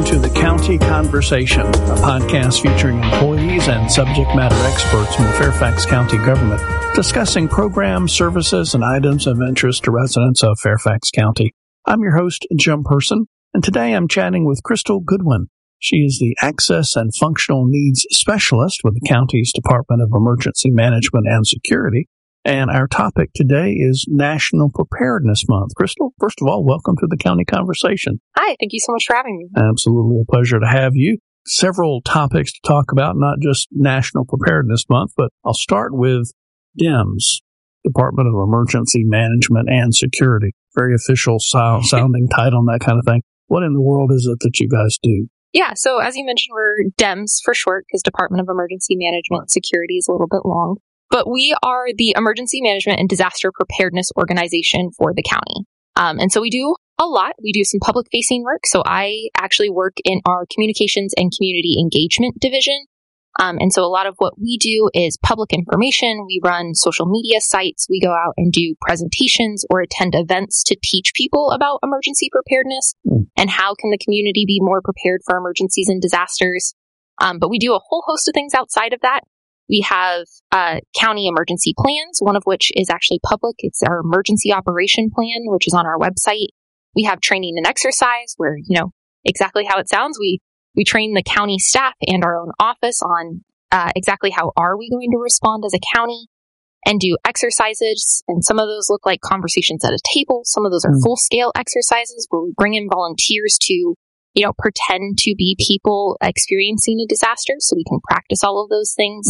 Welcome to the County Conversation, a podcast featuring employees and subject matter experts from the Fairfax County government discussing programs, services, and items of interest to residents of Fairfax County. I'm your host, Jim Person, and today I'm chatting with Crystal Goodwin. She is the Access and Functional Needs Specialist with the county's Department of Emergency Management and Security. And our topic today is National Preparedness Month. Crystal, first of all, welcome to the County Conversation. Hi, thank you so much for having me. Absolutely a pleasure to have you. Several topics to talk about, not just National Preparedness Month, but I'll start with DEMS, Department of Emergency Management and Security. Very official sounding title and that kind of thing. What in the world is it that you guys do? Yeah, so as you mentioned, we're DEMS for short, because Department of Emergency Management and Security is a little bit long. But we are the Emergency Management and Disaster Preparedness Organization for the county. And so we do a lot. We do some public-facing work. So I actually work in our Communications and Community Engagement Division. And so a lot of what we do is public information. We run social media sites. We go out and do presentations or attend events to teach people about emergency preparedness and how can the community be more prepared for emergencies and disasters. But we do a whole host of things outside of that. We have county emergency plans, one of which is actually public. It's our emergency operation plan, which is on our website. We have training and exercise where, exactly how it sounds. We train the county staff and our own office on exactly how are we going to respond as a county and do exercises. And some of those look like conversations at a table. Some of those are full-scale exercises where we bring in volunteers to pretend to be people experiencing a disaster so we can practice all of those things.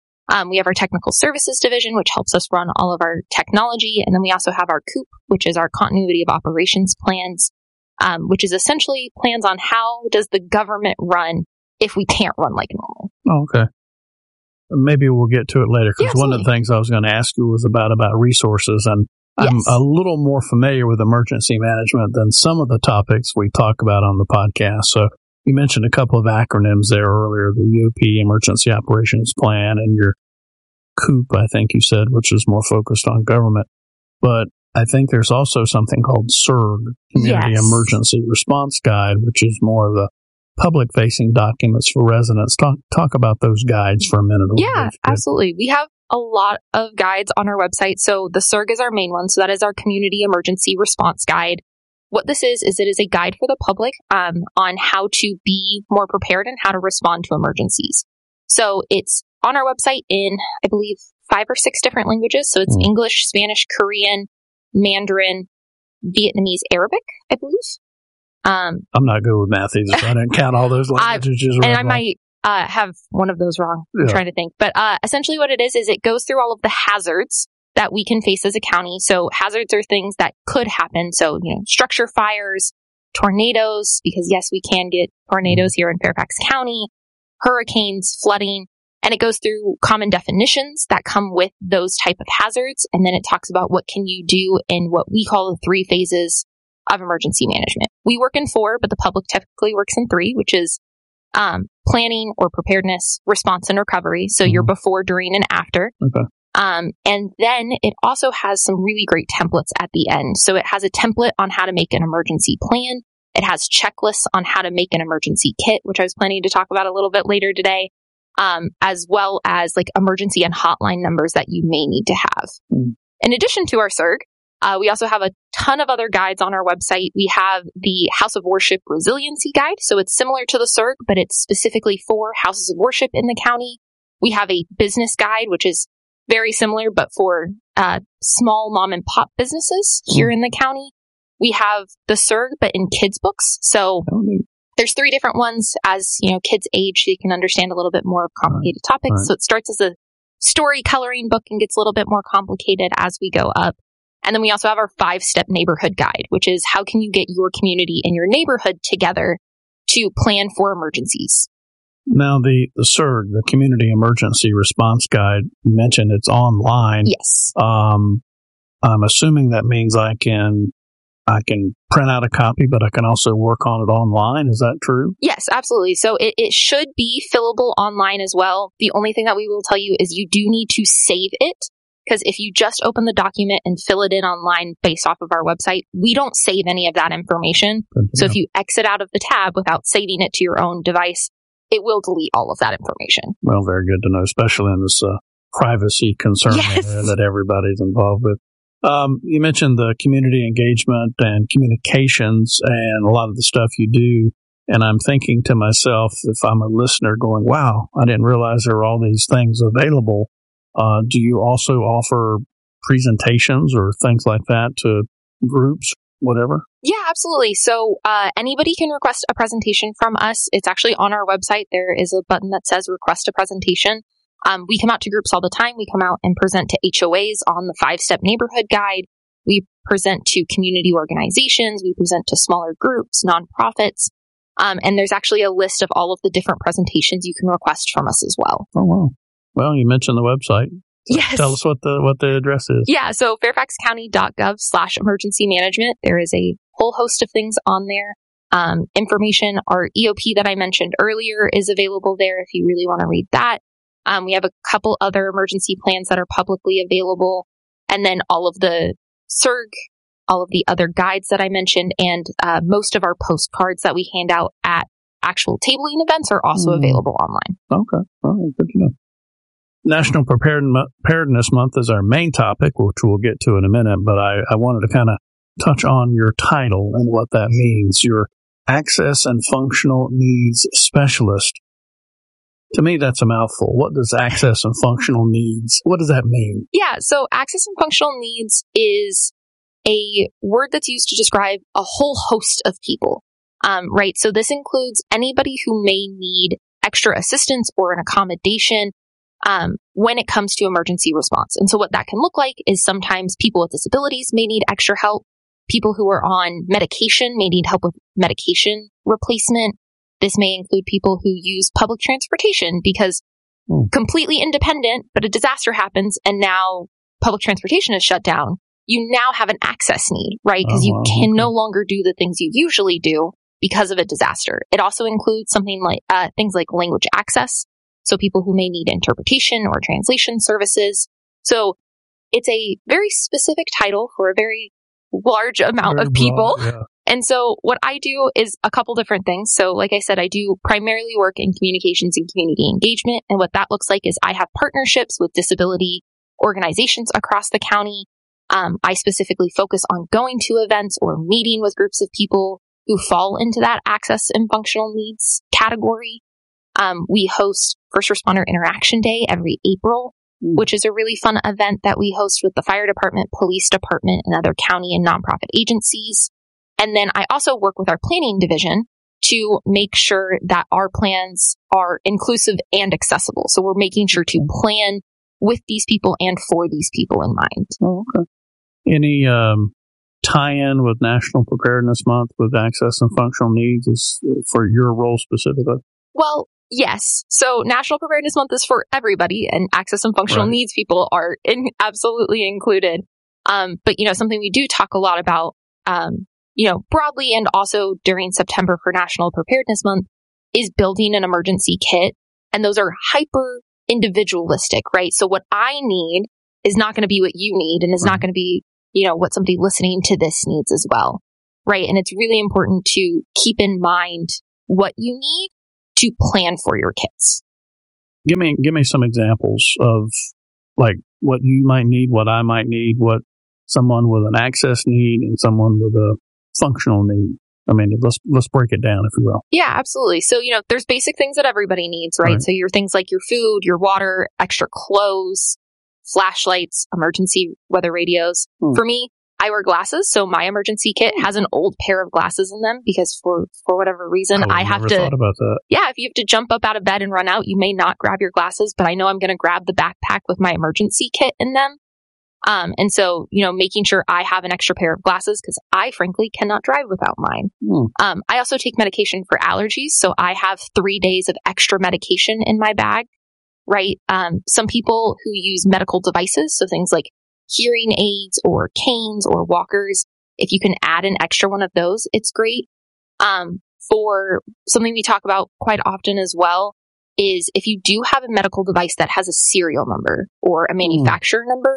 We have our technical services division, which helps us run all of our technology. And then we also have our COOP, which is our continuity of operations plans, which is essentially plans on how does the government run if we can't run like normal. Oh, okay. Maybe we'll get to it later, because one of the things I was going to ask you was about resources, and I'm a little more familiar with emergency management than some of the topics we talk about on the podcast. So you mentioned a couple of acronyms there earlier, the EOP, Emergency Operations Plan, and your COOP, I think you said, which is more focused on government. But I think there's also something called CERG, Community Emergency Response Guide, which is more of the public-facing documents for residents. Talk about those guides for a minute. Yeah, absolutely. We have a lot of guides on our website. So the CERG is our main one. So that is our Community Emergency Response Guide. What this is it is a guide for the public on how to be more prepared and how to respond to emergencies. So it's on our website in, I believe, 5 or 6 different languages. So it's English, Spanish, Korean, Mandarin, Vietnamese, Arabic, I believe. I'm not good with math either, so I didn't count all those languages. I might have one of those wrong. I'm trying to think. But essentially what it is it goes through all of the hazards that we can face as a county. So hazards are things that could happen. So, structure fires, tornadoes, because yes, we can get tornadoes here in Fairfax County, hurricanes, flooding, and it goes through common definitions that come with those type of hazards. And then it talks about what can you do in what we call the 3 phases of emergency management. We work in 4, but the public typically works in 3, which is planning or preparedness, response, and recovery. So you're before, during, and after. Okay. And then it also has some really great templates at the end. So it has a template on how to make an emergency plan. It has checklists on how to make an emergency kit, which I was planning to talk about a little bit later today, as well as like emergency and hotline numbers that you may need to have. In addition to our CERG, we also have a ton of other guides on our website. We have the House of Worship Resiliency Guide. So it's similar to the CERG, but it's specifically for houses of worship in the county. We have a business guide, which is very similar, but for small mom and pop businesses here in the county. We have the CERG, but in kids' books. So there's 3 different ones as, kids age, so you can understand a little bit more of complicated topics. So it starts as a story coloring book and gets a little bit more complicated as we go up. And then we also have our 5-step neighborhood guide, which is how can you get your community and your neighborhood together to plan for emergencies. Now, the CERG, the Community Emergency Response Guide, you mentioned it's online. Yes. I'm assuming that means I can print out a copy, but I can also work on it online. Is that true? Yes, absolutely. So it should be fillable online as well. The only thing that we will tell you is you do need to save it because if you just open the document and fill it in online based off of our website, we don't save any of that information. So if you exit out of the tab without saving it to your own device, it will delete all of that information. Well, very good to know, especially in this privacy concern that everybody's involved with. You mentioned the community engagement and communications and a lot of the stuff you do. And I'm thinking to myself, if I'm a listener going, wow, I didn't realize there were all these things available. Do you also offer presentations or things like that to groups, whatever? Yeah, absolutely. So anybody can request a presentation from us. It's actually on our website. There is a button that says request a presentation. We come out to groups all the time. We come out and present to HOAs on the 5-step neighborhood guide. We present to community organizations. We present to smaller groups, nonprofits. And there's actually a list of all of the different presentations you can request from us as well. Oh, wow. Well, you mentioned the website. So yes. Tell us what the address is. Yeah. So fairfaxcounty.gov/emergency management. There is a whole host of things on there. Information, our EOP that I mentioned earlier is available there if you really want to read that. We have a couple other emergency plans that are publicly available. And then all of the CERG, all of the other guides that I mentioned, and most of our postcards that we hand out at actual tabling events are also available online. Okay. All right. Good to know. National Preparedness Month is our main topic, which we'll get to in a minute, but I wanted to kind of touch on your title and what that means. Your Access and Functional Needs Specialist. To me, that's a mouthful. What does access and functional needs, what does that mean? Yeah, so access and functional needs is a word that's used to describe a whole host of people, right? So this includes anybody who may need extra assistance or an accommodation when it comes to emergency response. And so what that can look like is sometimes people with disabilities may need extra help. People who are on medication may need help with medication replacement. This may include people who use public transportation because completely independent, but a disaster happens and now public transportation is shut down. You now have an access need, right? Because you can no longer do the things you usually do because of a disaster. It also includes something like things like language access. So people who may need interpretation or translation services. So it's a very specific title for a very large amount of people. Broad, yeah. And so what I do is a couple different things. So like I said, I do primarily work in communications and community engagement. And what that looks like is I have partnerships with disability organizations across the county. I specifically focus on going to events or meeting with groups of people who fall into that access and functional needs category. We host First Responder Interaction Day every April, which is a really fun event that we host with the fire department, police department, and other county and nonprofit agencies. And then I also work with our planning division to make sure that our plans are inclusive and accessible. So we're making sure to plan with these people and for these people in mind. Oh, okay. Any tie-in with National Preparedness Month with access and functional needs is for your role specifically? Well, yes. So National Preparedness Month is for everybody, and access and functional needs people are absolutely included. But, something we do talk a lot about, broadly and also during September for National Preparedness Month is building an emergency kit. And those are hyper individualistic, right? So what I need is not going to be what you need, and is not going to be, what somebody listening to this needs as well, right? And it's really important to keep in mind what you need to plan for your kits. Give me some examples of like what you might need, what I might need, what someone with an access need and someone with a functional need. I mean, let's break it down, if you will. Yeah, absolutely. So, there's basic things that everybody needs, right? So your things like your food, your water, extra clothes, flashlights, emergency weather radios. For me, I wear glasses, so my emergency kit has an old pair of glasses in them because for whatever reason, I have to. Thought about that. Yeah, if you have to jump up out of bed and run out, you may not grab your glasses, but I know I'm going to grab the backpack with my emergency kit in them. And so, making sure I have an extra pair of glasses because I frankly cannot drive without mine. I also take medication for allergies. So I have 3 days of extra medication in my bag, right? Some people who use medical devices, so things like hearing aids or canes or walkers, if you can add an extra one of those, it's great. For something we talk about quite often as well is if you do have a medical device that has a serial number or a manufacturer number,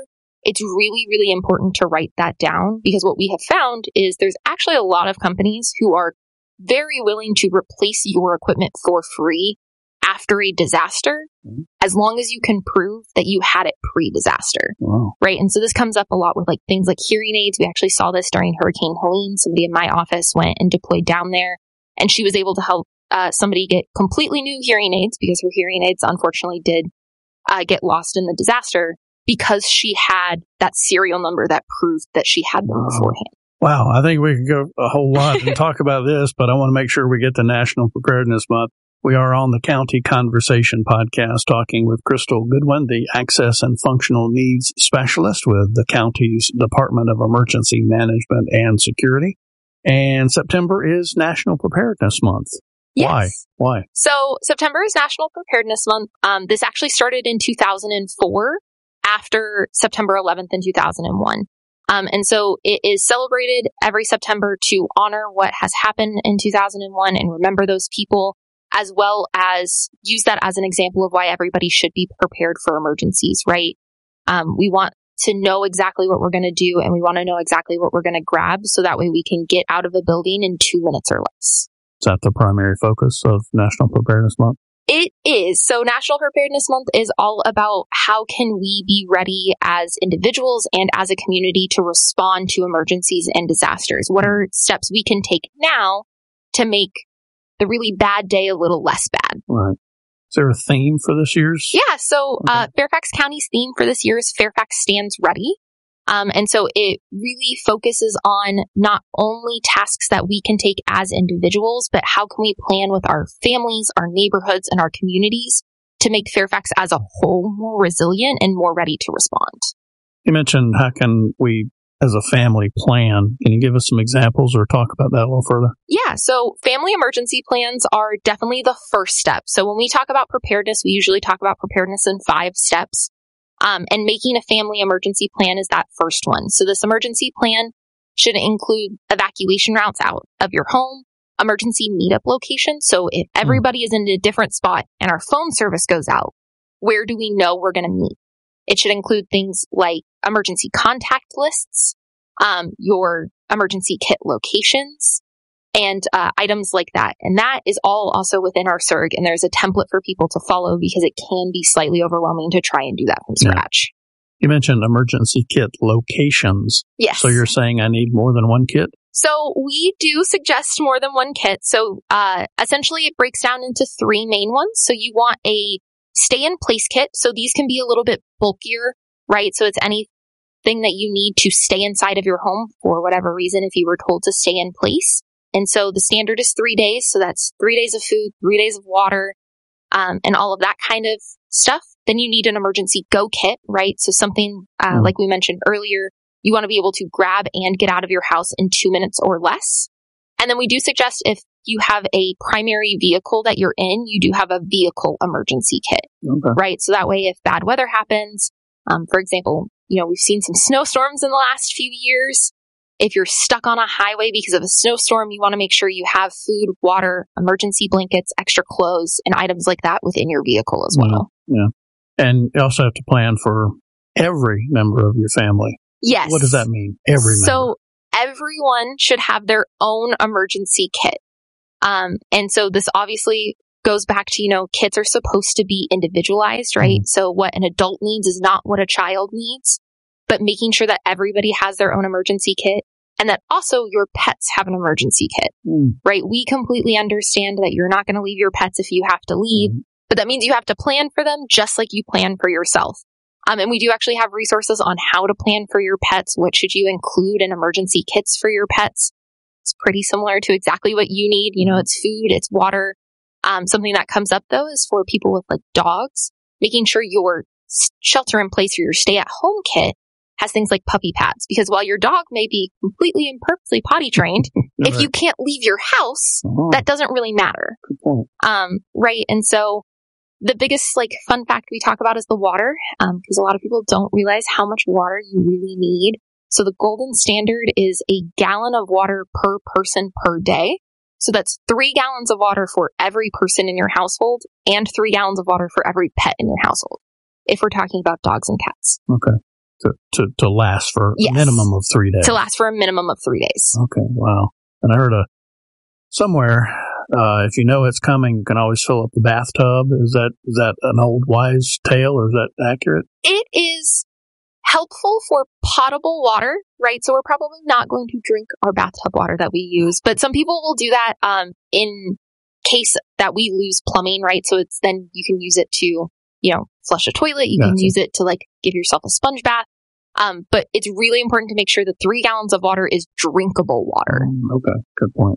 it's really, really important to write that down, because what we have found is there's actually a lot of companies who are very willing to replace your equipment for free after a disaster, as long as you can prove that you had it pre-disaster. Wow. Right? And so this comes up a lot with like things like hearing aids. We actually saw this during Hurricane Helene. Somebody in my office went and deployed down there, and she was able to help somebody get completely new hearing aids, because her hearing aids unfortunately did get lost in the disaster, because she had that serial number that proved that she had them beforehand. Wow. I think we could go a whole lot and talk about this, but I want to make sure we get to National Preparedness Month. We are on the County Conversation podcast talking with Crystal Goodwin, the Access and Functional Needs Specialist with the county's Department of Emergency Management and Security. And September is National Preparedness Month. Yes. Why? So September is National Preparedness Month. This actually started in 2004 after September 11th in 2001. And so it is celebrated every September to honor what has happened in 2001 and remember those people, as well as use that as an example of why everybody should be prepared for emergencies, right? We want to know exactly what we're going to do, and we want to know exactly what we're going to grab, so that way we can get out of a building in 2 minutes or less. Is that the primary focus of National Preparedness Month? It is. So National Preparedness Month is all about how can we be ready as individuals and as a community to respond to emergencies and disasters? What are steps we can take now to make the really bad day a little less bad? Right. Is there a theme for this year's? Yeah. So Fairfax County's theme for this year is Fairfax Stands Ready. And so it really focuses on not only tasks that we can take as individuals, but how can we plan with our families, our neighborhoods, and our communities to make Fairfax as a whole more resilient and more ready to respond. You mentioned how can we as a family plan. Can you give us some examples or talk about that a little further? Yeah, so family emergency plans are definitely the first step. So when we talk about preparedness, we usually talk about preparedness in 5 steps. And making a family emergency plan is that first one. So this emergency plan should include evacuation routes out of your home, emergency meetup locations. So if everybody is in a different spot and our phone service goes out, where do we know we're going to meet? It should include things like emergency contact lists, your emergency kit locations, and items like that. And that is all also within our CERG. And there's a template for people to follow because it can be slightly overwhelming to try and do that from scratch. You mentioned emergency kit locations. Yes. So you're saying I need more than one kit? So we do suggest more than one kit. So essentially it breaks down into 3 main ones. So you want a stay-in-place kit. So these can be a little bit bulkier, right? So it's anything that you need to stay inside of your home for whatever reason if you were told to stay in place. And so the standard is 3 days. So that's 3 days of food, 3 days of water, and all of that kind of stuff. Then you need an emergency go kit, right? So something like we mentioned earlier, you want to be able to grab and get out of your house in 2 minutes or less. And then we do suggest if you have a primary vehicle that you're in, you do have a vehicle emergency kit, right? So that way if bad weather happens, for example, we've seen some snowstorms in the last few years. If you're stuck on a highway because of a snowstorm, you want to make sure you have food, water, emergency blankets, extra clothes, and items like that within your vehicle as well. Yeah. And you also have to plan for every member of your family. Yes. What does that mean? Every member. So everyone should have their own emergency kit. And so this obviously goes back to, kits are supposed to be individualized, right? So what an adult needs is not what a child needs. But making sure that everybody has their own emergency kit and that also your pets have an emergency kit, right? We completely understand that you're not going to leave your pets if you have to leave, but that means you have to plan for them just like you plan for yourself. And we do actually have resources on how to plan for your pets. What should you include in emergency kits for your pets? It's pretty similar to exactly what you need. It's food, it's water. Something that comes up though is for people with like dogs, making sure your shelter in place or your stay at home kit has things like puppy pads, because while your dog may be completely and perfectly potty trained, if you can't leave your house, that doesn't really matter. Right. And so the biggest fun fact we talk about is the water, because a lot of people don't realize how much water you really need. So the golden standard is a gallon of water per person per day. So that's 3 gallons of water for every person in your household and 3 gallons of water for every pet in your household, if we're talking about dogs and cats. Okay. to last for a minimum of 3 days. To last for a minimum of 3 days. Okay, wow. And I heard somewhere, if you know it's coming, you can always fill up the bathtub. Is that an old wise tale, or is that accurate? It is helpful for potable water, right? So we're probably not going to drink our bathtub water that we use, but some people will do that in case that we lose plumbing, right? So it's then you can use it to, flush a toilet. You can use it to give yourself a sponge bath. But it's really important to make sure that 3 gallons of water is drinkable water. Okay, good point.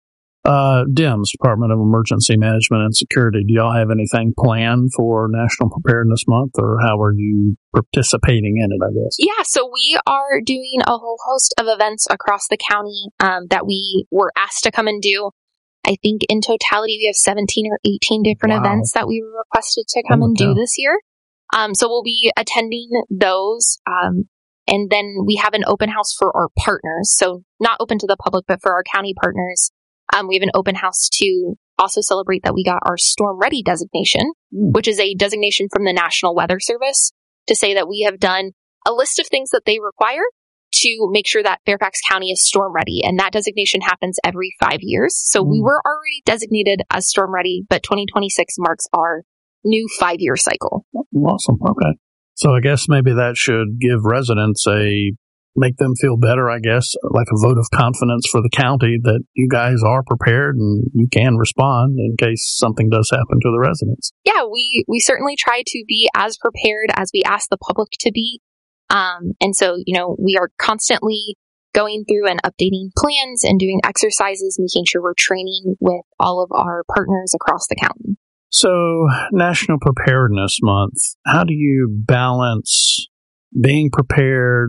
DEMS, Department of Emergency Management and Security, do y'all have anything planned for National Preparedness Month, or how are you participating in it, I guess? Yeah, so we are doing a whole host of events across the county that we were asked to come and do. I think in totality we have 17 or 18 different events that we were requested to come and do this year. So we'll be attending those. And then we have an open house for our partners. So not open to the public, but for our county partners. We have an open house to also celebrate that we got our Storm Ready designation, which is a designation from the National Weather Service to say that we have done a list of things that they require to make sure that Fairfax County is storm ready. And that designation happens every 5 years. So we were already designated as storm ready, but 2026 marks our new 5-year cycle. Awesome. Okay. So I guess maybe that should give residents make them feel better, I guess, like a vote of confidence for the county that you guys are prepared and you can respond in case something does happen to the residents. Yeah, we certainly try to be as prepared as we ask the public to be. And so, we are constantly going through and updating plans and doing exercises, making sure we're training with all of our partners across the county. So, National Preparedness Month, how do you balance being prepared,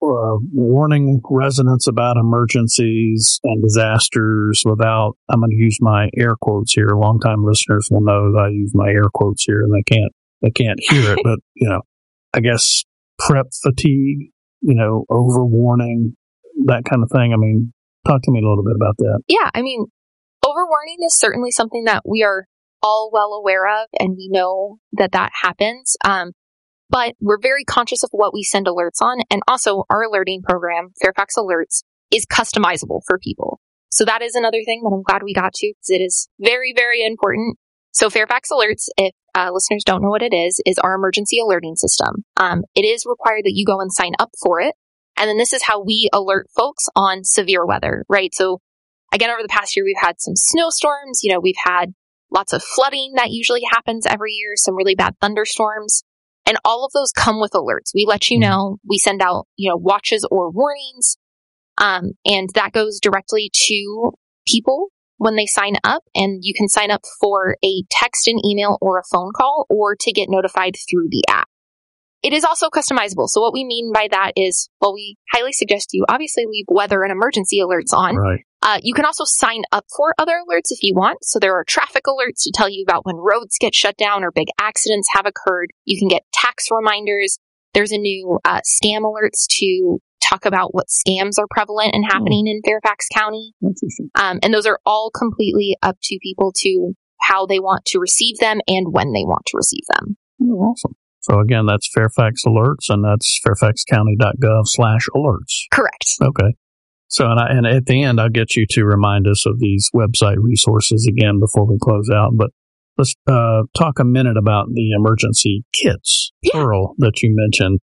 warning residents about emergencies and disasters without, I'm going to use my air quotes here. Longtime listeners will know that I use my air quotes here and they can't hear it, but, I guess prep fatigue, overwarning, that kind of thing. I mean, talk to me a little bit about that. Yeah, overwarning is certainly something that we are all well aware of, and we know that happens. But we're very conscious of what we send alerts on. And also our alerting program, Fairfax Alerts, is customizable for people. So that is another thing that I'm glad we got to, because it is very, very important. So Fairfax Alerts, if listeners don't know what it is our emergency alerting system. It is required that you go and sign up for it. And then this is how we alert folks on severe weather, right? So again, over the past year, we've had some snowstorms. We've had lots of flooding that usually happens every year, some really bad thunderstorms. And all of those come with alerts. We let you know, we send out, watches or warnings. And that goes directly to people when they sign up. And you can sign up for a text and email or a phone call, or to get notified through the app. It is also customizable. So what we mean by that is, we highly suggest you obviously leave weather and emergency alerts on. Right. You can also sign up for other alerts if you want. So there are traffic alerts to tell you about when roads get shut down or big accidents have occurred. You can get tax reminders. There's a new scam alerts to talk about what scams are prevalent and happening in Fairfax County. And those are all completely up to people to how they want to receive them and when they want to receive them. Oh, awesome. So again, that's Fairfax Alerts, and that's fairfaxcounty.gov/alerts. Correct. Okay. So, and at the end, I'll get you to remind us of these website resources again before we close out. But let's talk a minute about the emergency kits, plural, that you mentioned.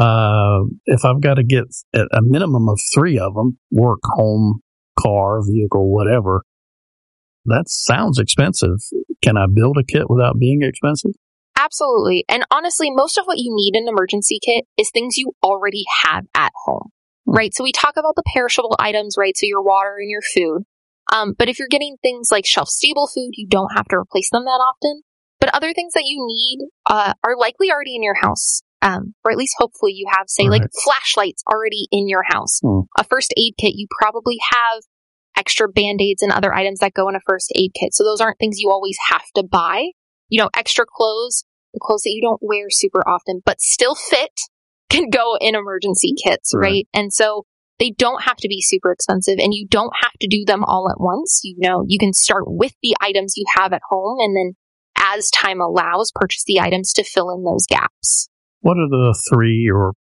If I've got to get a minimum of 3 of them, work, home, car, vehicle, whatever, that sounds expensive. Can I build a kit without being expensive? Absolutely. And honestly, most of what you need in an emergency kit is things you already have at home, right? So we talk about the perishable items, right? So your water and your food. But if you're getting things like shelf-stable food, you don't have to replace them that often. But other things that you need are likely already in your house. Or at least hopefully you have, say, like flashlights already in your house. A first aid kit, you probably have extra Band-Aids and other items that go in a first aid kit. So those aren't things you always have to buy. Extra clothes, the clothes that you don't wear super often, but still fit, can go in emergency kits, right? And so they don't have to be super expensive, and you don't have to do them all at once. You can start with the items you have at home, and then as time allows, purchase the items to fill in those gaps. What are the 3 or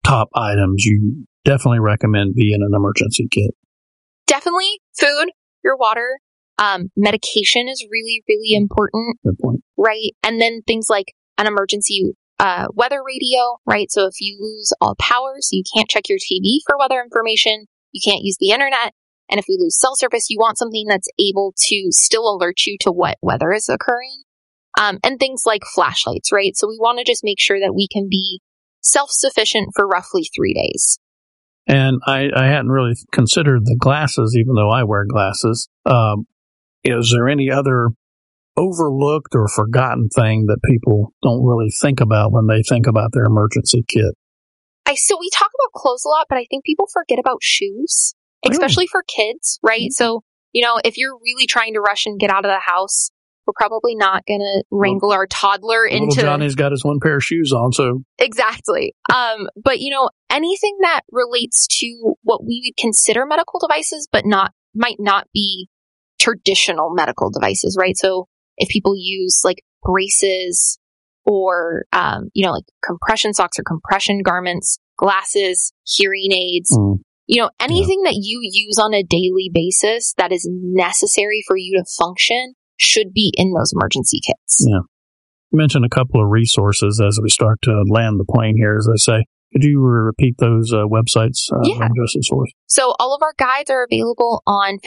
top items you definitely recommend be in an emergency kit? Definitely food, your water. Medication is really, really important. Good point. Right? And then things like an emergency weather radio, right? So if you lose all power, so you can't check your TV for weather information, you can't use the internet, and if we lose cell service, you want something that's able to still alert you to what weather is occurring. And things like flashlights, right? So we want to just make sure that we can be self-sufficient for roughly 3 days. And I hadn't really considered the glasses, even though I wear glasses. Is there any other overlooked or forgotten thing that people don't really think about when they think about their emergency kit? So we talk about clothes a lot, but I think people forget about shoes, especially for kids, right? Mm-hmm. So, if you're really trying to rush and get out of the house, we're probably not going to wrangle our toddler into... Little Johnny's got his one pair of shoes on, so... Exactly. But, anything that relates to what we would consider medical devices, but might not be traditional medical devices, right? So if people use like braces or, like compression socks or compression garments, glasses, hearing aids, anything that you use on a daily basis that is necessary for you to function should be in those emergency kits. Yeah. You mentioned a couple of resources as we start to land the plane here, as I say. Could you repeat those websites? Yeah. So all of our guides are available on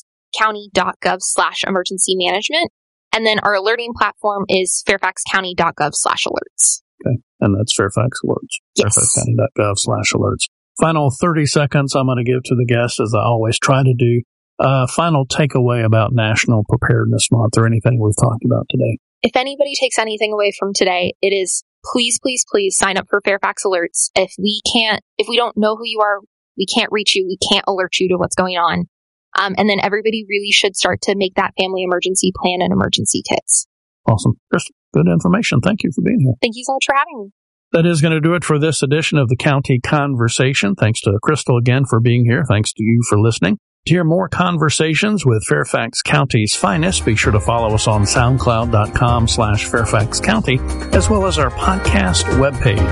fairfaxcounty.gov/emergency management. And then our alerting platform is fairfaxcounty.gov/alerts. Okay. And that's Fairfax Alerts. Yes. fairfaxcounty.gov/alerts. Final 30 seconds I'm going to give to the guests, as I always try to do. Final takeaway about National Preparedness Month or anything we've talked about today. If anybody takes anything away from today, it is please, please, please sign up for Fairfax Alerts. If we don't know who you are, we can't reach you, we can't alert you to what's going on. And then everybody really should start to make that family emergency plan and emergency kits. Awesome. Crystal, good information. Thank you for being here. Thank you so much for having me. That is going to do it for this edition of the County Conversation. Thanks to Crystal again for being here. Thanks to you for listening. To hear more conversations with Fairfax County's finest, be sure to follow us on SoundCloud.com/Fairfax County, as well as our podcast webpage,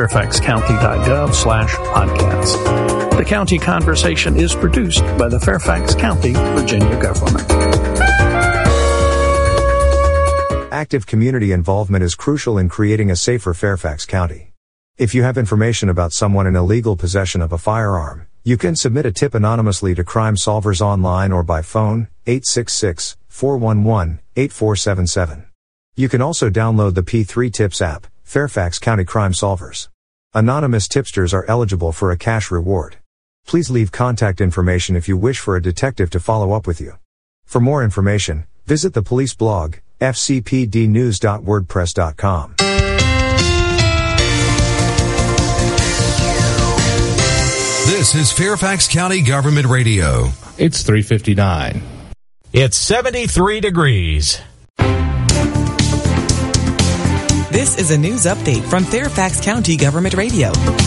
fairfaxcounty.gov/podcast. The County Conversation is produced by the Fairfax County, Virginia government. Active community involvement is crucial in creating a safer Fairfax County. If you have information about someone in illegal possession of a firearm, you can submit a tip anonymously to Crime Solvers online or by phone, 866-411-8477. You can also download the P3 Tips app, Fairfax County Crime Solvers. Anonymous tipsters are eligible for a cash reward. Please leave contact information if you wish for a detective to follow up with you. For more information, visit the police blog, fcpdnews.wordpress.com. This is Fairfax County Government Radio. It's 3:59. It's 73 degrees. This is a news update from Fairfax County Government Radio.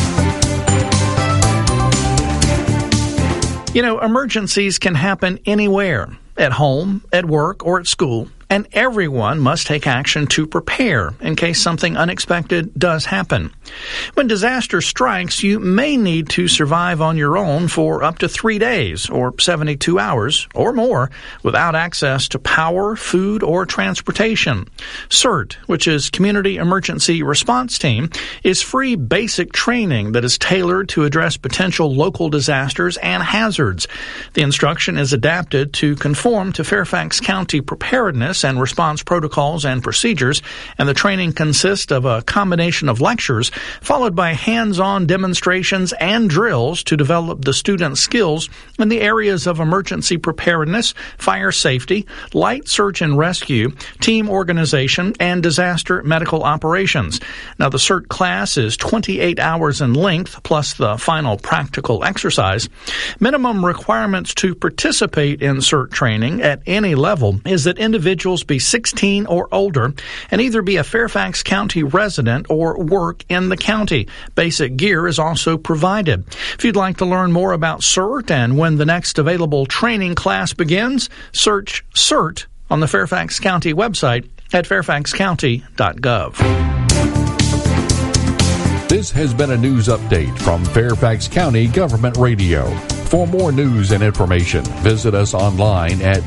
Emergencies can happen anywhere, at home, at work, or at school. And everyone must take action to prepare in case something unexpected does happen. When disaster strikes, you may need to survive on your own for up to 3 days or 72 hours or more without access to power, food, or transportation. CERT, which is Community Emergency Response Team, is free basic training that is tailored to address potential local disasters and hazards. The instruction is adapted to conform to Fairfax County preparedness and response protocols and procedures, and the training consists of a combination of lectures followed by hands-on demonstrations and drills to develop the students' skills in the areas of emergency preparedness, fire safety, light search and rescue, team organization, and disaster medical operations. Now, the CERT class is 28 hours in length, plus the final practical exercise. Minimum requirements to participate in CERT training at any level is that individuals be 16 or older and either be a Fairfax County resident or work in the county. Basic gear is also provided. If you'd like to learn more about CERT and when the next available training class begins, search CERT on the Fairfax County website at fairfaxcounty.gov. This has been a news update from Fairfax County Government Radio. For more news and information, visit us online at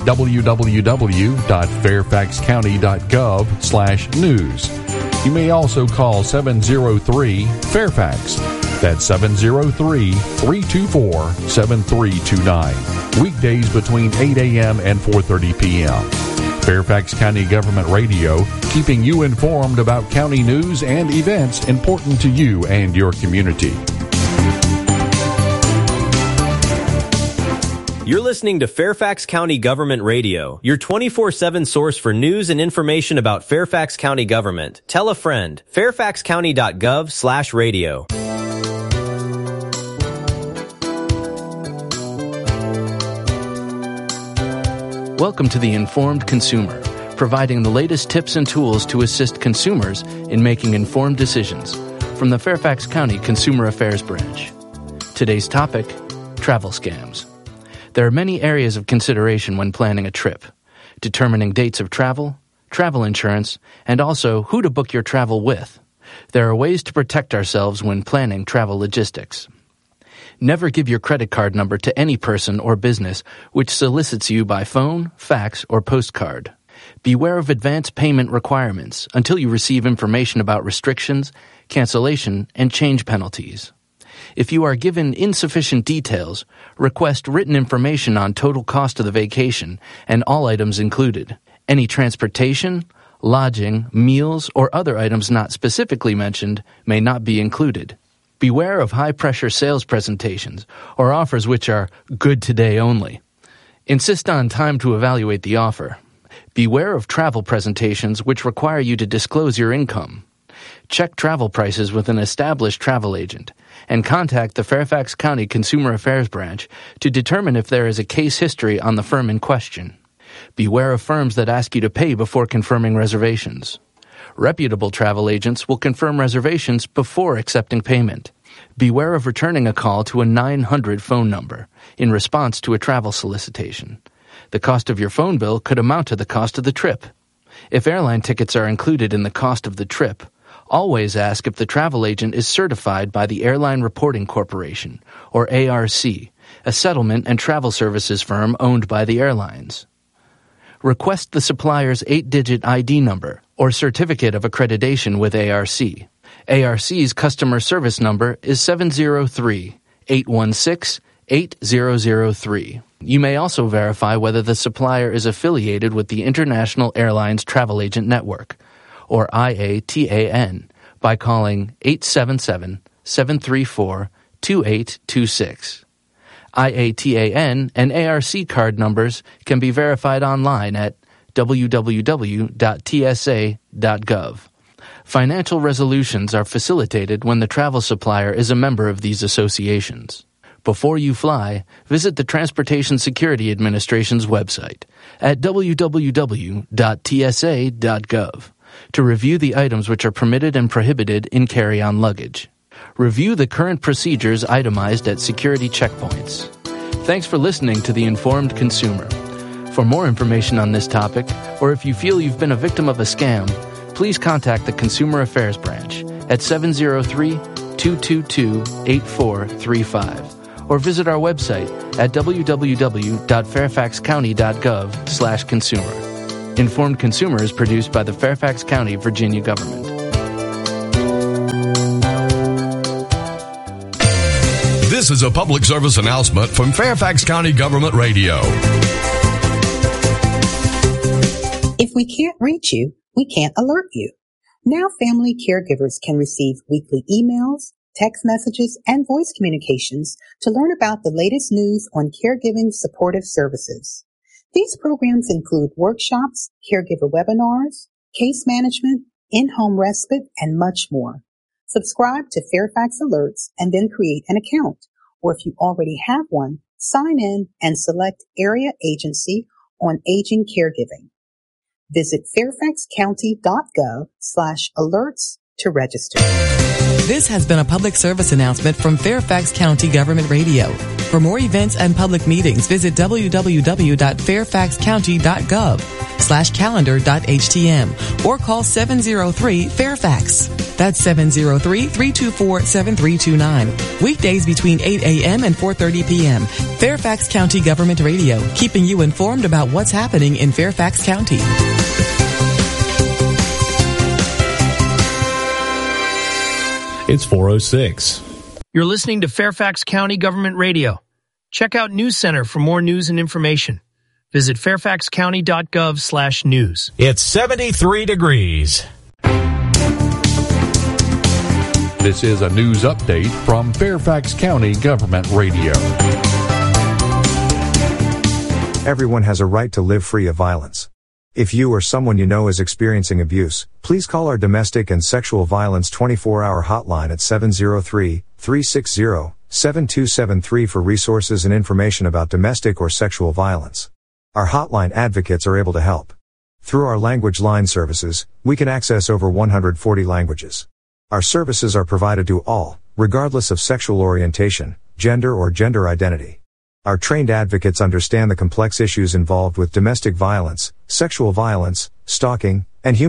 www.fairfaxcounty.gov/news. You may also call 703-FAIRFAX. That's 703-324-7329. Weekdays between 8 a.m. and 4:30 p.m. Fairfax County Government Radio, keeping you informed about county news and events important to you and your community. You're listening to Fairfax County Government Radio, your 24/7 source for news and information about Fairfax County government. Tell a friend. fairfaxcounty.gov/radio. Welcome to The Informed Consumer, providing the latest tips and tools to assist consumers in making informed decisions from the Fairfax County Consumer Affairs Branch. Today's topic, travel scams. There are many areas of consideration when planning a trip, determining dates of travel, travel insurance, and also who to book your travel with. There are ways to protect ourselves when planning travel logistics. Never give your credit card number to any person or business which solicits you by phone, fax, or postcard. Beware of advance payment requirements until you receive information about restrictions, cancellation, and change penalties. If you are given insufficient details, request written information on total cost of the vacation and all items included. Any transportation, lodging, meals, or other items not specifically mentioned may not be included. Beware of high-pressure sales presentations or offers which are good today only. Insist on time to evaluate the offer. Beware of travel presentations which require you to disclose your income. Check travel prices with an established travel agent and contact the Fairfax County Consumer Affairs Branch to determine if there is a case history on the firm in question. Beware of firms that ask you to pay before confirming reservations. Reputable travel agents will confirm reservations before accepting payment. Beware of returning a call to a 900 phone number in response to a travel solicitation. The cost of your phone bill could amount to the cost of the trip. If airline tickets are included in the cost of the trip, always ask if the travel agent is certified by the Airline Reporting Corporation, or ARC, a settlement and travel services firm owned by the airlines. Request the supplier's 8-digit ID number or certificate of accreditation with ARC. ARC's customer service number is 703-816-8003. You may also verify whether the supplier is affiliated with the International Airlines Travel Agent Network, or IATAN, by calling 877-734-2826. IATAN and ARC card numbers can be verified online at www.tsa.gov. Financial resolutions are facilitated when the travel supplier is a member of these associations. Before you fly, visit the Transportation Security Administration's website at www.tsa.gov to review the items which are permitted and prohibited in carry-on luggage. Review the current procedures itemized at security checkpoints. Thanks for listening to The Informed Consumer. For more information on this topic, or if you feel you've been a victim of a scam, please contact the Consumer Affairs Branch at 703-222-8435 or visit our website at www.fairfaxcounty.gov/consumer. Informed Consumer is produced by the Fairfax County, Virginia government. This is a public service announcement from Fairfax County Government Radio. If we can't reach you, we can't alert you. Now family caregivers can receive weekly emails, text messages, and voice communications to learn about the latest news on caregiving supportive services. These programs include workshops, caregiver webinars, case management, in-home respite, and much more. Subscribe to Fairfax Alerts and then create an account. Or if you already have one, sign in and select Area Agency on Aging Caregiving. Visit fairfaxcounty.gov/alerts to register. This has been a public service announcement from Fairfax County Government Radio. For more events and public meetings, visit www.fairfaxcounty.gov/calendar.htm or call 703-FAIRFAX. That's 703-324-7329. Weekdays between 8 a.m. and 4:30 p.m. Fairfax County Government Radio, keeping you informed about what's happening in Fairfax County. It's 4:06. You're listening to Fairfax County Government Radio. Check out News Center for more news and information. Visit fairfaxcounty.gov/news. It's 73 degrees. This is a news update from Fairfax County Government Radio. Everyone has a right to live free of violence. If you or someone you know is experiencing abuse, please call our domestic and sexual violence 24-hour hotline at 703-360-7273 for resources and information about domestic or sexual violence. Our hotline advocates are able to help. Through our language line services, we can access over 140 languages. Our services are provided to all, regardless of sexual orientation, gender or gender identity. Our trained advocates understand the complex issues involved with domestic violence, sexual violence, stalking, and human